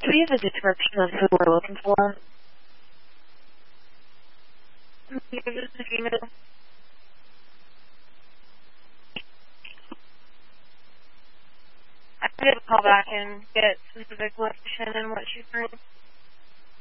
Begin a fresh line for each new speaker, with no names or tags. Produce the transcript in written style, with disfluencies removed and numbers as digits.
Do we have a description of who we're looking for?
Just a few minutes. I could call back and get specific location and what she's doing.